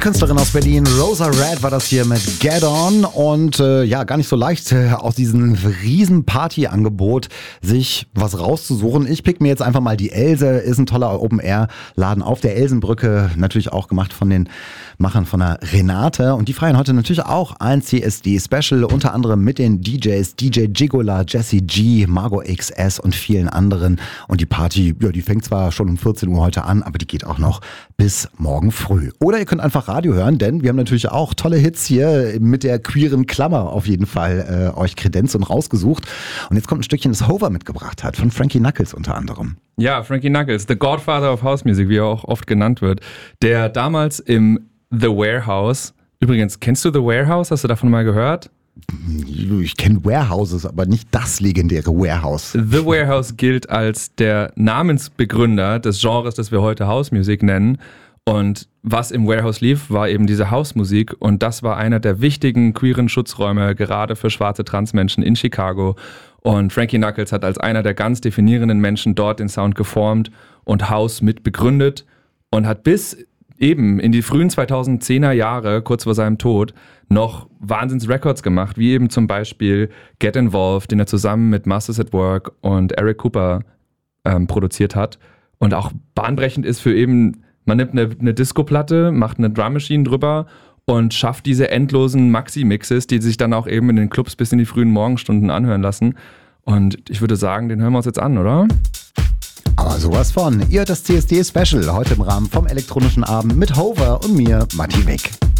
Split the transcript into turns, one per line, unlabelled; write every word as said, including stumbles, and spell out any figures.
Künstlerin aus Berlin, Rosa Red war das hier mit Get On und äh, ja, gar nicht so leicht äh, aus diesem riesen Party-Angebot sich was rauszusuchen. Ich pick mir jetzt einfach mal die Else, ist ein toller Open-Air-Laden auf der Elsenbrücke, natürlich auch gemacht von den Machern von der Renate und die feiern heute natürlich auch ein C S D-Special, unter anderem mit den D Js D J Gigola, Jesse G, Margot X S und vielen anderen und die Party, ja, die fängt zwar schon um vierzehn Uhr heute an, aber die geht auch noch bis morgen früh. Oder ihr könnt einfach Radio hören, denn wir haben natürlich auch tolle Hits hier mit der queeren Klammer auf jeden Fall äh, euch kredenzt und rausgesucht. Und jetzt kommt ein Stückchen, das Hover mitgebracht hat, von Frankie Knuckles unter anderem.
Ja, Frankie Knuckles, the Godfather of House Music, wie er auch oft genannt wird, der damals im The Warehouse, übrigens, kennst du The Warehouse? Hast du davon mal gehört?
Ich kenne Warehouses, aber nicht das legendäre Warehouse.
The Warehouse gilt als der Namensbegründer des Genres, das wir heute House Music nennen. Und was im Warehouse lief, war eben diese House-Musik und das war einer der wichtigen queeren Schutzräume, gerade für schwarze Transmenschen in Chicago. Und Frankie Knuckles hat als einer der ganz definierenden Menschen dort den Sound geformt und House mit begründet und hat bis eben in die frühen zweitausendzehner Jahre, kurz vor seinem Tod, noch Wahnsinns-Records gemacht, wie eben zum Beispiel Get Involved, den er zusammen mit Masters at Work und Eric Cooper ähm, produziert hat und auch bahnbrechend ist für eben, man nimmt eine, eine Disco-Platte, macht eine Drum Machine drüber und schafft diese endlosen Maxi-Mixes, die sich dann auch eben in den Clubs bis in die frühen Morgenstunden anhören lassen. Und ich würde sagen, den hören wir uns jetzt an, oder?
Aber sowas von. Ihr hört das C S D-Special heute im Rahmen vom elektronischen Abend mit Hover und mir, Matti Wick.